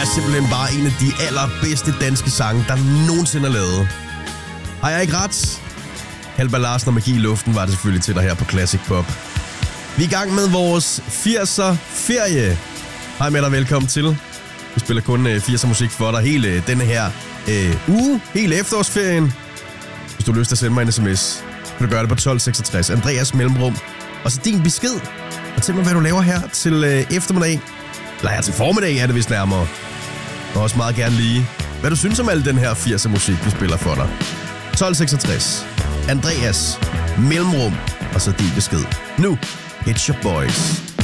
simpelthen bare en af de allerbedste danske sange, der nogensinde er lavet. Har jeg ikke ret? Halvard Larsen og Magi i luften var det selvfølgelig til dig her på Classic Pop. Vi er i gang med vores 80'er-ferie. Hej med dig, velkommen til. Vi spiller kun 80'er musik for dig hele denne her uge, hele efterårsferien. Hvis du har lyst til at sende mig en sms, kan du gøre det på 1266, Andreas mellemrum, og så din besked. Og til mig, hvad du laver her til eftermiddag. Eller her til formiddag er det vist nærmere. Og også meget gerne lige, hvad du synes om al den her 80'er musik, vi spiller for dig. 1266, Andreas mellemrum, og så din besked. Nu, it's your boys.